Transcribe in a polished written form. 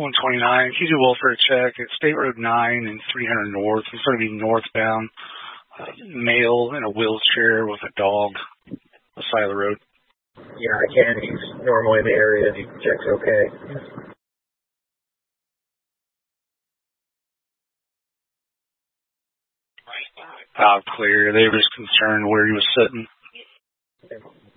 129. Can you do welfare check at State Road 9 and 300 North? It's going to be northbound. Male in a wheelchair with a dog on the side of the road. Yeah, I can. He's normally in the area. He checks okay. Clear. They were just concerned where he was sitting.